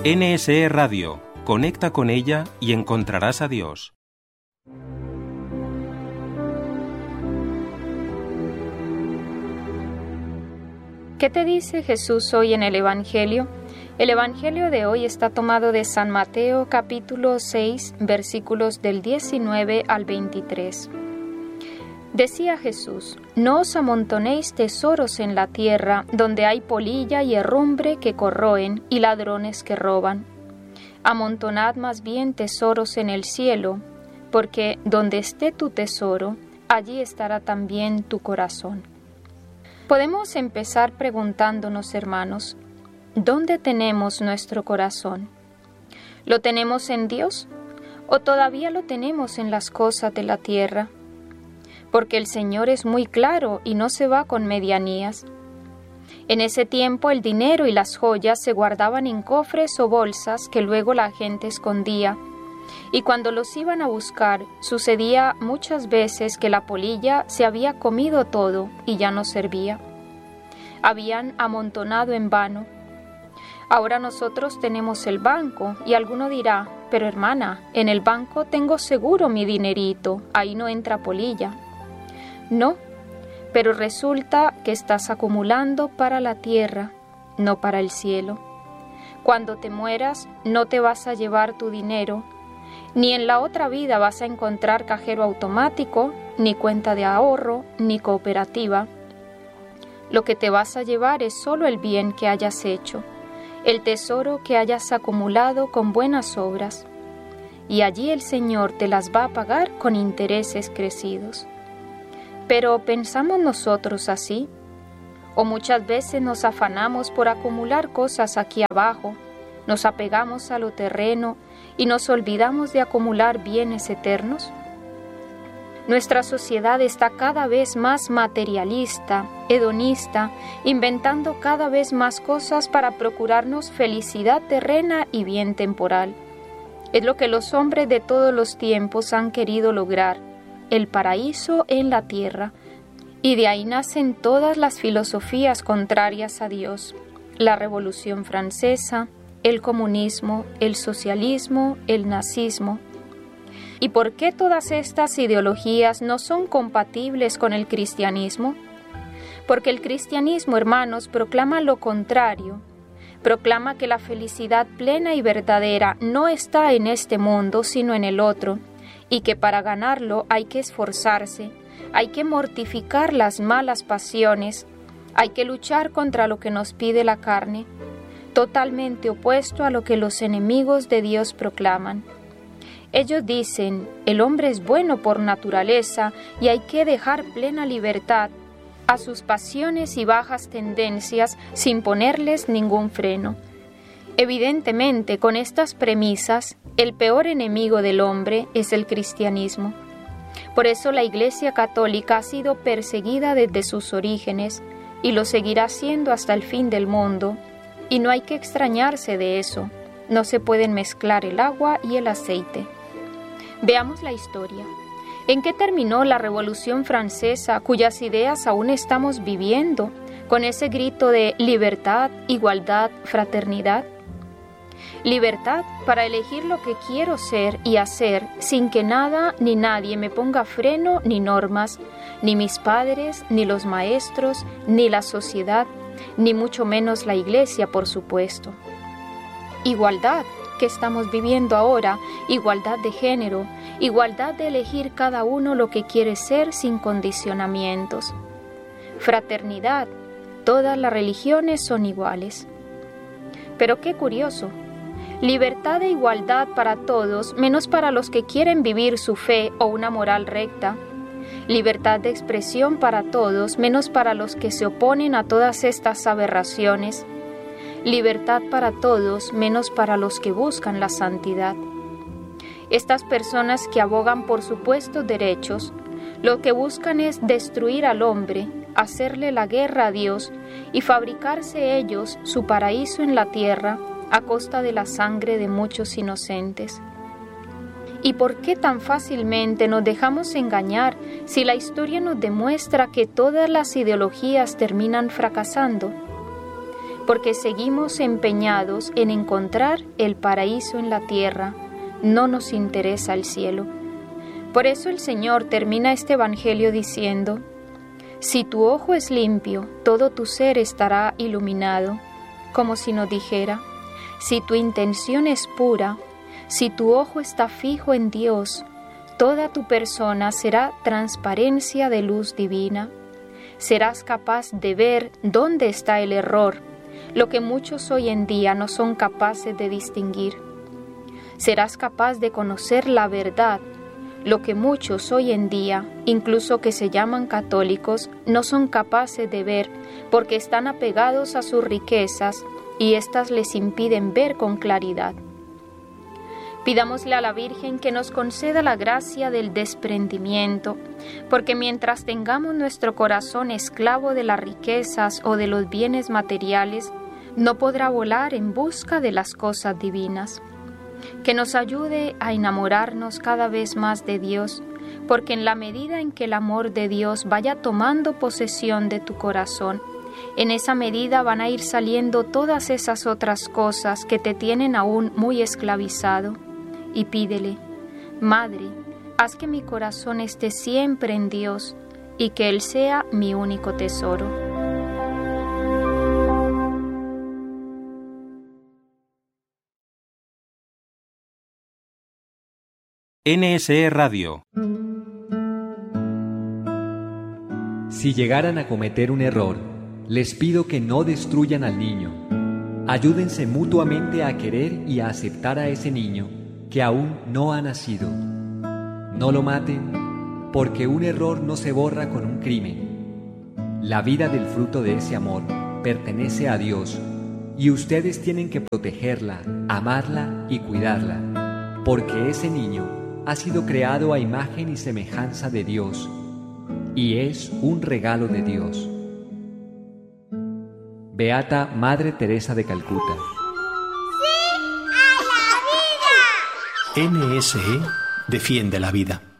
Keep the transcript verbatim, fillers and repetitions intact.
N S E Radio. Conecta con ella y encontrarás a Dios. ¿Qué te dice Jesús hoy en el Evangelio? El Evangelio de hoy está tomado de San Mateo capítulo seis, versículos del diecinueve al veintitrés. Decía Jesús: «No os amontonéis tesoros en la tierra, donde hay polilla y herrumbre que corroen y ladrones que roban. Amontonad más bien tesoros en el cielo, porque donde esté tu tesoro, allí estará también tu corazón». Podemos empezar preguntándonos, hermanos, ¿dónde tenemos nuestro corazón? ¿Lo tenemos en Dios o todavía lo tenemos en las cosas de la tierra? Porque el Señor es muy claro y no se va con medianías. En ese tiempo el dinero y las joyas se guardaban en cofres o bolsas que luego la gente escondía, y cuando los iban a buscar, sucedía muchas veces que la polilla se había comido todo y ya no servía. Habían amontonado en vano. Ahora nosotros tenemos el banco, y alguno dirá: «Pero hermana, en el banco tengo seguro mi dinerito, ahí no entra polilla». No, pero resulta que estás acumulando para la tierra, no para el cielo. Cuando te mueras, no te vas a llevar tu dinero, ni en la otra vida vas a encontrar cajero automático, ni cuenta de ahorro, ni cooperativa. Lo que te vas a llevar es solo el bien que hayas hecho, el tesoro que hayas acumulado con buenas obras, y allí el Señor te las va a pagar con intereses crecidos. Pero ¿pensamos nosotros así? ¿O muchas veces nos afanamos por acumular cosas aquí abajo, nos apegamos a lo terreno y nos olvidamos de acumular bienes eternos? Nuestra sociedad está cada vez más materialista, hedonista, inventando cada vez más cosas para procurarnos felicidad terrena y bien temporal. Es lo que los hombres de todos los tiempos han querido lograr, el paraíso en la tierra, y de ahí nacen todas las filosofías contrarias a Dios: la Revolución Francesa, el comunismo, el socialismo, el nazismo. ¿Y por qué todas estas ideologías no son compatibles con el cristianismo? Porque el cristianismo, hermanos, proclama lo contrario. Proclama que la felicidad plena y verdadera no está en este mundo, sino en el otro, y que para ganarlo hay que esforzarse, hay que mortificar las malas pasiones, hay que luchar contra lo que nos pide la carne, totalmente opuesto a lo que los enemigos de Dios proclaman. Ellos dicen: el hombre es bueno por naturaleza y hay que dejar plena libertad a sus pasiones y bajas tendencias sin ponerles ningún freno. Evidentemente, con estas premisas, el peor enemigo del hombre es el cristianismo. Por eso la Iglesia Católica ha sido perseguida desde sus orígenes y lo seguirá siendo hasta el fin del mundo, y no hay que extrañarse de eso. No se pueden mezclar el agua y el aceite. Veamos la historia. ¿En qué terminó la Revolución Francesa, cuyas ideas aún estamos viviendo, con ese grito de libertad, igualdad, fraternidad? Libertad para elegir lo que quiero ser y hacer sin que nada ni nadie me ponga freno ni normas, ni mis padres, ni los maestros, ni la sociedad, ni mucho menos la Iglesia, por supuesto. Igualdad, que estamos viviendo ahora, igualdad de género, igualdad de elegir cada uno lo que quiere ser sin condicionamientos. Fraternidad, todas las religiones son iguales. Pero qué curioso. Libertad e igualdad para todos, menos para los que quieren vivir su fe o una moral recta. Libertad de expresión para todos, menos para los que se oponen a todas estas aberraciones. Libertad para todos, menos para los que buscan la santidad. Estas personas que abogan por supuestos derechos, lo que buscan es destruir al hombre, hacerle la guerra a Dios y fabricarse ellos su paraíso en la tierra, a costa de la sangre de muchos inocentes. ¿Y por qué tan fácilmente nos dejamos engañar si la historia nos demuestra que todas las ideologías terminan fracasando? porque seguimos empeñados en encontrar el paraíso en la tierra, no nos interesa el cielo. Por eso el Señor termina este Evangelio diciendo: si tu ojo es limpio, todo tu ser estará iluminado, como si nos dijera: si tu intención es pura, si tu ojo está fijo en Dios, toda tu persona será transparencia de luz divina. Serás capaz de ver dónde está el error, lo que muchos hoy en día no son capaces de distinguir. Serás capaz de conocer la verdad, lo que muchos hoy en día, incluso que se llaman católicos, no son capaces de ver porque están apegados a sus riquezas y éstas les impiden ver con claridad. Pidámosle a la Virgen que nos conceda la gracia del desprendimiento, porque mientras tengamos nuestro corazón esclavo de las riquezas o de los bienes materiales, no podrá volar en busca de las cosas divinas. Que nos ayude a enamorarnos cada vez más de Dios, porque en la medida en que el amor de Dios vaya tomando posesión de tu corazón, en esa medida van a ir saliendo todas esas otras cosas que te tienen aún muy esclavizado. Y pídele: Madre, haz que mi corazón esté siempre en Dios y que Él sea mi único tesoro. N S E Radio. Si llegaran a cometer un error, les pido que no destruyan al niño. Ayúdense mutuamente a querer y a aceptar a ese niño que aún no ha nacido. No lo maten, porque un error no se borra con un crimen. La vida del fruto de ese amor pertenece a Dios, y ustedes tienen que protegerla, amarla y cuidarla, porque ese niño ha sido creado a imagen y semejanza de Dios, y es un regalo de Dios. Beata Madre Teresa de Calcuta. N S E defiende la vida.